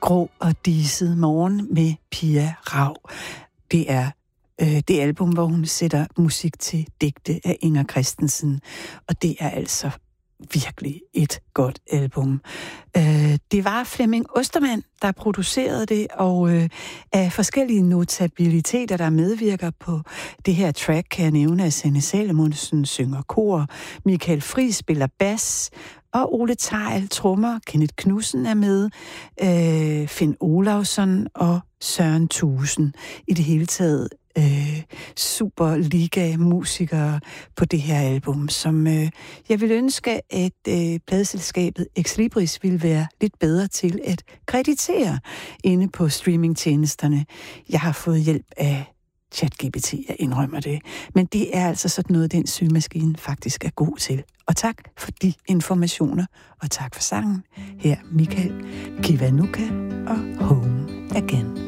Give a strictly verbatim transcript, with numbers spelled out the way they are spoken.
Grå og diset morgen med Pia Rav. Det er øh, det album, hvor hun sætter musik til digte af Inger Christensen. Og det er altså virkelig et godt album. Øh, det var Flemming Ostermann, der producerede det, og øh, af forskellige notabiliteter, der medvirker på det her track, kan jeg nævne, at Sanne Salomonsen synger kor, Michael Friis spiller bas, og Ole Theil trommer, Kenneth Knudsen er med, øh, Finn Olavsson og Søren Thusen. I det hele taget øh, Superliga-musikere på det her album, som øh, jeg vil ønske, at øh, pladeselskabet Ex Libris ville være lidt bedre til at kreditere inde på streamingtjenesterne. Jeg har fået hjælp af ChatGPT, jeg indrømmer det. Men det er altså sådan noget, den symaskine faktisk er god til. Og tak for de informationer, og tak for sangen. Her Michael Kiwanuka og Home Again.